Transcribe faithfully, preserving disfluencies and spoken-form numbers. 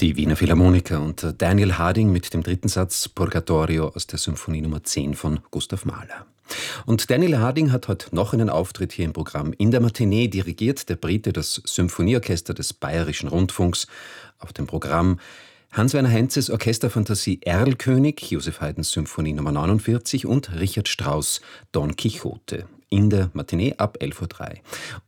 Die Wiener Philharmoniker und Daniel Harding mit dem dritten Satz Purgatorio aus der Symphonie Nummer zehn von Gustav Mahler. Und Daniel Harding hat heute noch einen Auftritt hier im Programm. In der Matinee dirigiert der Brite das Symphonieorchester des Bayerischen Rundfunks. Auf dem Programm Hans-Werner Henzes Orchesterfantasie Erlkönig, Joseph Haydns Symphonie Nummer neunundvierzig und Richard Strauss Don Quixote. In der Matinee ab elf Uhr drei.